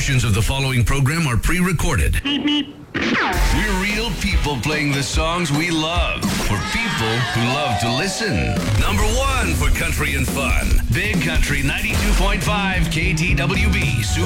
Portions of the following program are pre-recorded. We're real people playing the songs we love for people who love to listen. Number 1 for country and fun. Big Country 92.5 KTWB.